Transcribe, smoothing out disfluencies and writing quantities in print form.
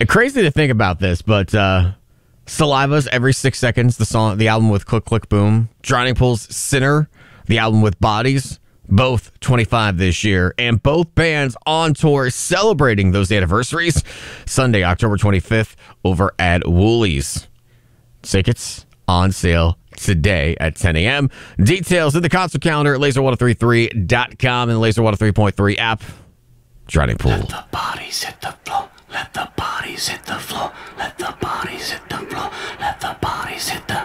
Crazy to think about this, but Saliva's Every 6 Seconds, the album with Click Click Boom. Drowning Pool's Sinner, the album with Bodies, both 25 this year. And both bands on tour celebrating those anniversaries. Sunday, October 25th, over at Woolies. Tickets on sale today at 10 a.m. Details in the concert calendar at laser1033.com and Laser 103.3 app. Drowning Pool. Let the bodies hit the floor. Let the bodies hit the floor. Let the bodies hit the floor. Let the bodies hit the